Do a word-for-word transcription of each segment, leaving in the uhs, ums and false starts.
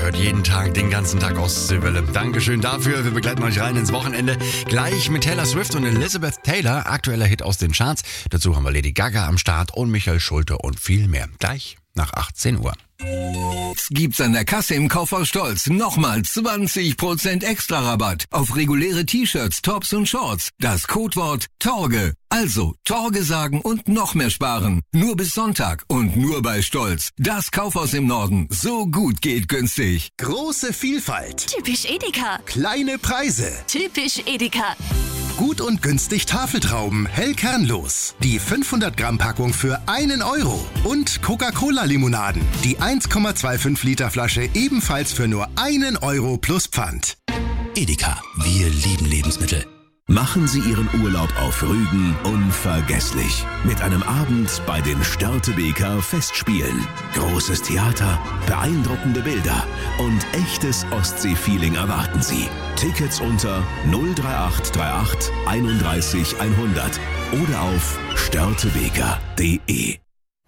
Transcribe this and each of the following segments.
hört jeden Tag, den ganzen Tag Ostseewelle. Dankeschön dafür. Wir begleiten euch rein ins Wochenende. Gleich mit Taylor Swift und Elizabeth Taylor. Aktueller Hit aus den Charts. Dazu haben wir Lady Gaga am Start und Michael Schulte und viel mehr. Gleich nach achtzehn Uhr. Jetzt gibt's an der Kasse im Kaufhaus Stolz nochmal zwanzig Prozent extra Rabatt auf reguläre T-Shirts, Tops und Shorts. Das Codewort Torge. Also Torge sagen und noch mehr sparen. Nur bis Sonntag und nur bei Stolz. Das Kaufhaus im Norden. So gut geht günstig. Große Vielfalt. Typisch Edeka. Kleine Preise. Typisch Edeka. Gut und günstig Tafeltrauben, hell kernlos. Die fünfhundert Gramm Packung für einen Euro. Und Coca-Cola-Limonaden. Die eins Komma fünfundzwanzig Liter Flasche ebenfalls für nur einen Euro plus Pfand. Edeka, wir lieben Lebensmittel. Machen Sie Ihren Urlaub auf Rügen unvergesslich. Mit einem Abend bei den Störtebeker Festspielen. Großes Theater, beeindruckende Bilder und echtes Ostsee-Feeling erwarten Sie. Tickets unter null drei acht drei acht einunddreißig hundert oder auf störtebeker punkt de.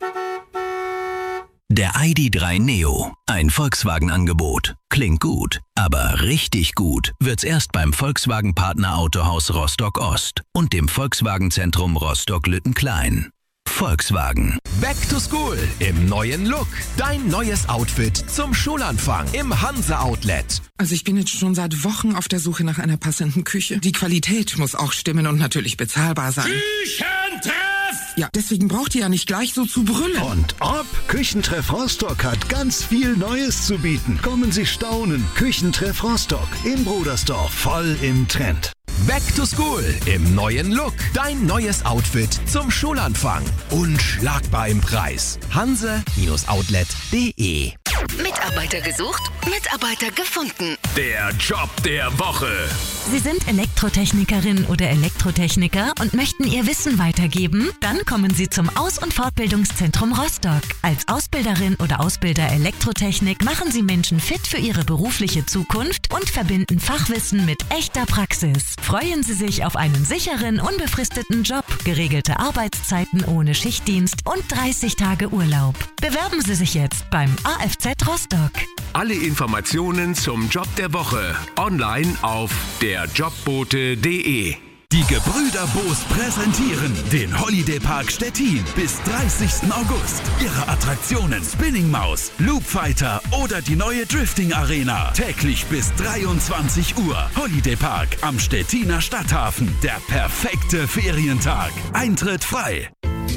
Der I D drei Neo, ein Volkswagen-Angebot. Klingt gut, aber richtig gut wird's erst beim Volkswagen-Partner Autohaus Rostock-Ost und dem Volkswagen-Zentrum Rostock-Lüttenklein. Volkswagen. Back to School im neuen Look. Dein neues Outfit zum Schulanfang im Hanse Outlet. Also ich bin jetzt schon seit Wochen auf der Suche nach einer passenden Küche. Die Qualität muss auch stimmen und natürlich bezahlbar sein. Küchentreff! Ja, deswegen braucht ihr ja nicht gleich so zu brüllen. Und ob? Küchentreff Rostock hat ganz viel Neues zu bieten. Kommen Sie staunen. Küchentreff Rostock in Brudersdorf. Voll im Trend. Back to School im neuen Look. Dein neues Outfit zum Schulanfang. Unschlagbar im Preis. hanse Outlet punkt de. Mitarbeiter gesucht, Mitarbeiter gefunden. Der Job der Woche. Sie sind Elektrotechnikerin oder Elektrotechniker und möchten Ihr Wissen weitergeben? Dann kommen Sie zum Aus- und Fortbildungszentrum Rostock. Als Ausbilderin oder Ausbilder Elektrotechnik machen Sie Menschen fit für ihre berufliche Zukunft und verbinden Fachwissen mit echter Praxis. Freuen Sie sich auf einen sicheren, unbefristeten Job, geregelte Arbeitszeiten ohne Schichtdienst und dreißig Tage Urlaub. Bewerben Sie sich jetzt beim A F Z Rostock. Alle Informationen zum Job der Woche online auf der jobbote punkt de. Die Gebrüder Boos präsentieren den Holiday Park Stettin bis dreißigsten August. Ihre Attraktionen Spinning Maus, Loop Fighter oder die neue Drifting Arena. Täglich bis dreiundzwanzig Uhr. Holiday Park am Stettiner Stadthafen. Der perfekte Ferientag. Eintritt frei.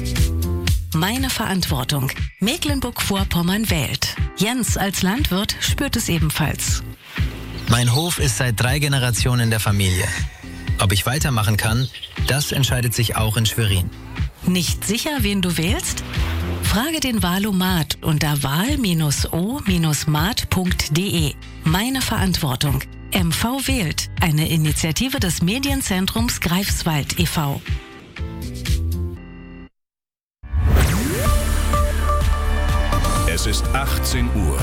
Meine Verantwortung. Mecklenburg-Vorpommern wählt. Jens als Landwirt spürt es ebenfalls. Mein Hof ist seit drei Generationen der Familie. Ob ich weitermachen kann, das entscheidet sich auch in Schwerin. Nicht sicher, wen du wählst? Frage den Wahlomat unter wahl o mat punkt de. Meine Verantwortung. M V wählt. Eine Initiative des Medienzentrums Greifswald e V Es ist achtzehn Uhr.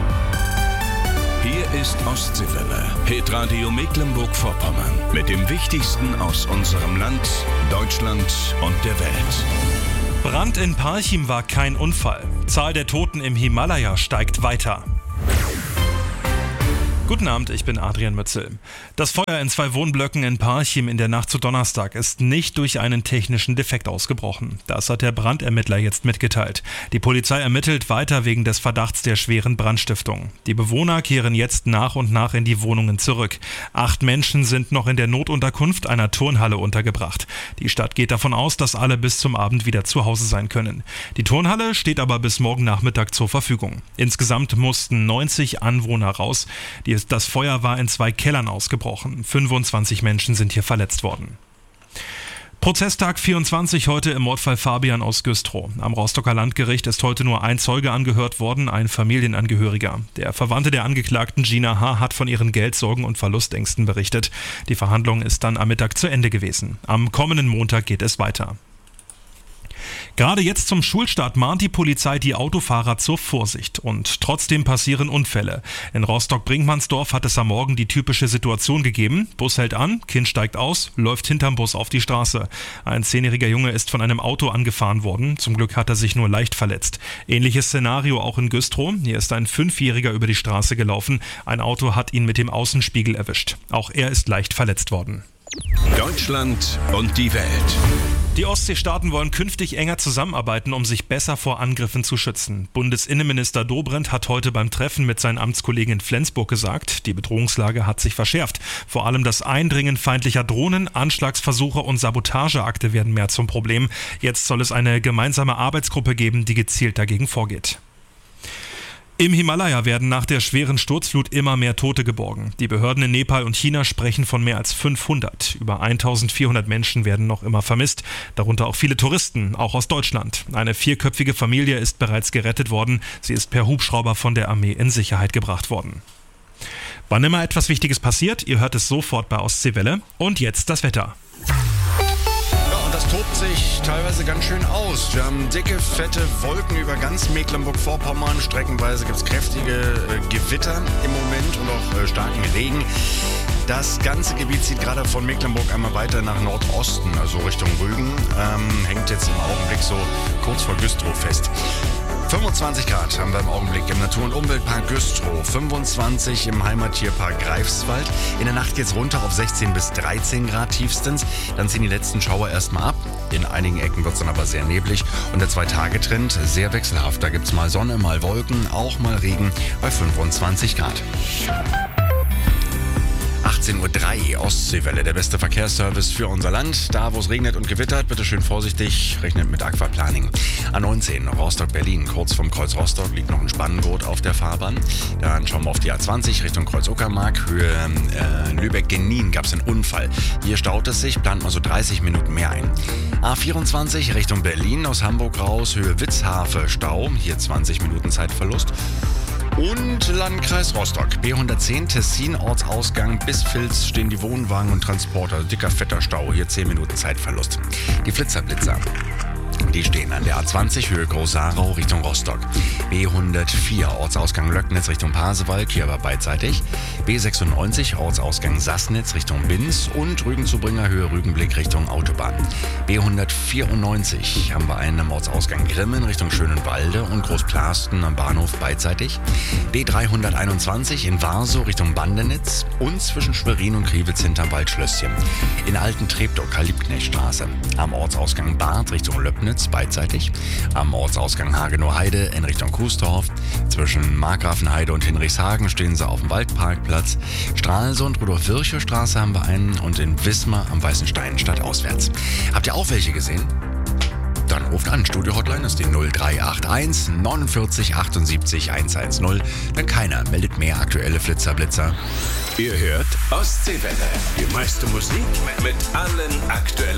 Hier ist Ostseewelle, Hitradio Mecklenburg-Vorpommern. Mit dem Wichtigsten aus unserem Land, Deutschland und der Welt. Brand in Parchim war kein Unfall. Zahl der Toten im Himalaya steigt weiter. Guten Abend, ich bin Adrian Mützel. Das Feuer in zwei Wohnblöcken in Parchim in der Nacht zu Donnerstag ist nicht durch einen technischen Defekt ausgebrochen. Das hat der Brandermittler jetzt mitgeteilt. Die Polizei ermittelt weiter wegen des Verdachts der schweren Brandstiftung. Die Bewohner kehren jetzt nach und nach in die Wohnungen zurück. Acht Menschen sind noch in der Notunterkunft einer Turnhalle untergebracht. Die Stadt geht davon aus, dass alle bis zum Abend wieder zu Hause sein können. Die Turnhalle steht aber bis morgen Nachmittag zur Verfügung. Insgesamt mussten neunzig Anwohner raus. Die Das Feuer war in zwei Kellern ausgebrochen. fünfundzwanzig Menschen sind hier verletzt worden. Prozesstag vierundzwanzig heute im Mordfall Fabian aus Güstrow. Am Rostocker Landgericht ist heute nur ein Zeuge angehört worden, ein Familienangehöriger. Der Verwandte der Angeklagten Gina H. hat von ihren Geldsorgen und Verlustängsten berichtet. Die Verhandlung ist dann am Mittag zu Ende gewesen. Am kommenden Montag geht es weiter. Gerade jetzt zum Schulstart mahnt die Polizei die Autofahrer zur Vorsicht. Und trotzdem passieren Unfälle. In Rostock-Brinkmannsdorf hat es am Morgen die typische Situation gegeben. Bus hält an, Kind steigt aus, läuft hinterm Bus auf die Straße. Ein zehnjähriger Junge ist von einem Auto angefahren worden. Zum Glück hat er sich nur leicht verletzt. Ähnliches Szenario auch in Güstrow. Hier ist ein Fünfjähriger über die Straße gelaufen. Ein Auto hat ihn mit dem Außenspiegel erwischt. Auch er ist leicht verletzt worden. Deutschland und die Welt. Die Ostseestaaten wollen künftig enger zusammenarbeiten, um sich besser vor Angriffen zu schützen. Bundesinnenminister Dobrindt hat heute beim Treffen mit seinen Amtskollegen in Flensburg gesagt, die Bedrohungslage hat sich verschärft. Vor allem das Eindringen feindlicher Drohnen, Anschlagsversuche und Sabotageakte werden mehr zum Problem. Jetzt soll es eine gemeinsame Arbeitsgruppe geben, die gezielt dagegen vorgeht. Im Himalaya werden nach der schweren Sturzflut immer mehr Tote geborgen. Die Behörden in Nepal und China sprechen von mehr als fünfhundert. Über eintausendvierhundert Menschen werden noch immer vermisst, darunter auch viele Touristen, auch aus Deutschland. Eine vierköpfige Familie ist bereits gerettet worden. Sie ist per Hubschrauber von der Armee in Sicherheit gebracht worden. Wann immer etwas Wichtiges passiert, ihr hört es sofort bei Ostseewelle. Und jetzt das Wetter. Das tobt sich teilweise ganz schön aus. Wir haben dicke, fette Wolken über ganz Mecklenburg-Vorpommern. Streckenweise gibt es kräftige äh, Gewitter im Moment und auch äh, starken Regen. Das ganze Gebiet zieht gerade von Mecklenburg einmal weiter nach Nordosten, also Richtung Rügen. Ähm, hängt jetzt im Augenblick so kurz vor Güstrow fest. fünfundzwanzig Grad haben wir im Augenblick im Natur- und Umweltpark Güstrow, fünfundzwanzig im Heimattierpark Greifswald. In der Nacht geht's runter auf sechzehn bis dreizehn Grad tiefstens. Dann ziehen die letzten Schauer erstmal ab. In einigen Ecken wird es dann aber sehr neblig. Und der Zwei-Tage-Trend sehr wechselhaft. Da gibt's mal Sonne, mal Wolken, auch mal Regen bei fünfundzwanzig Grad. achtzehn Uhr drei, Ostseewelle, der beste Verkehrsservice für unser Land. Da, wo es regnet und gewittert, bitte schön vorsichtig, rechnet mit Aquaplaning. A neunzehn, Rostock-Berlin, kurz vom Kreuz Rostock liegt noch ein Spannengurt auf der Fahrbahn. Dann schauen wir auf die A zwanzig Richtung Kreuz Uckermark, Höhe äh, Lübeck-Genin gab es einen Unfall. Hier staut es sich, plant mal so dreißig Minuten mehr ein. A vierundzwanzig Richtung Berlin, aus Hamburg raus, Höhe Witzhafe, Stau, hier zwanzig Minuten Zeitverlust. Und Landkreis Rostock, B hundertzehn, Tessin, Ortsausgang bis Vils stehen die Wohnwagen und Transporter. Dicker, fetter Stau, hier zehn Minuten Zeitverlust. Die Flitzerblitzer, die stehen an der A zwanzig, Höhe Groß-Sarau, Richtung Rostock. B hundertvier, Ortsausgang Löcknitz, Richtung Pasewalk, hier aber beidseitig. B sechsundneunzig, Ortsausgang Sassnitz, Richtung Binz und Rügenzubringer, Höhe Rügenblick, Richtung Autobahn. B hundertvierundneunzig haben wir einen am Ortsausgang Grimmen, Richtung Schönenwalde und Großplasten am Bahnhof beidseitig. B dreihunderteinundzwanzig in Warsow, Richtung Bandenitz und zwischen Schwerin und Kriwitz hinterm Waldschlösschen. In Alten-Treptow, Liebknechtstraße. Am Ortsausgang Barth, Richtung Löppnitz, beidseitig. Am Ortsausgang Hagenow-Heide in Richtung Kuesdorf. Zwischen Markgrafenheide und Hinrichshagen stehen sie auf dem Waldparkplatz. Stralsund, Rudolf-Virchow-Straße haben wir einen und in Wismar am Weißen Stein stadtauswärts. Habt ihr auch welche gesehen? Dann ruft an. Studio-Hotline ist die null drei acht eins neunundvierzig achtundsiebzig hundertzehn. Denn keiner meldet mehr aktuelle Flitzerblitzer. Ihr hört Ostseewelle. Die meiste Musik mit allen aktuellen